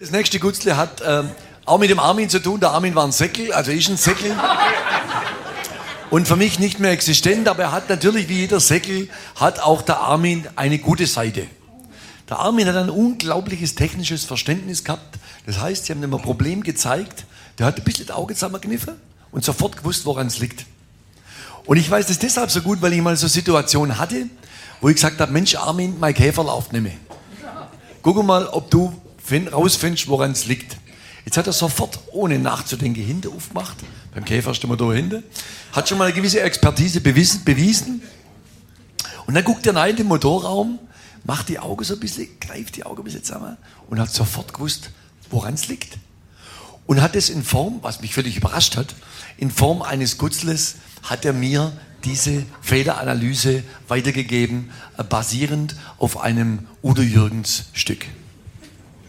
Das nächste Gutzle hat auch mit dem Armin zu tun. Der Armin war ein Säckel, also ist ein Säckel. Und für mich nicht mehr existent, aber er hat natürlich, wie jeder Säckel, hat auch der Armin eine gute Seite. Der Armin hat ein unglaubliches technisches Verständnis gehabt. Das heißt, sie haben ihm ein Problem gezeigt, der hat ein bisschen das Auge zusammengekniffen und sofort gewusst, woran es liegt. Und ich weiß das deshalb so gut, weil ich mal so Situationen hatte, wo ich gesagt habe, Mensch Armin, mein Käfer läuft nicht mehr. Guck mal, ob du rausfindest, woran es liegt. Jetzt hat er sofort, ohne nachzudenken, hinten aufgemacht. Beim Käfer stehen wir da hinten. Hat schon mal eine gewisse Expertise bewiesen. Und dann guckt er rein in den Motorraum, macht die Augen so ein bisschen, greift die Augen ein bisschen zusammen und hat sofort gewusst, woran es liegt. Und hat es in Form, was mich völlig überrascht hat, in Form eines Gutzles hat er mir diese Fehleranalyse weitergegeben, basierend auf einem Udo Jürgens Stück.